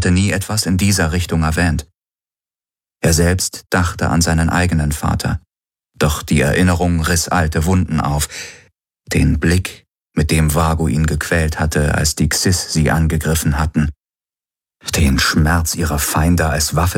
hatte nie etwas in dieser Richtung erwähnt. Er selbst dachte an seinen eigenen Vater, doch die Erinnerung riss alte Wunden auf. Den Blick, mit dem Vago ihn gequält hatte, als die Xys sie angegriffen hatten. Den Schmerz ihrer Feinde als Waffe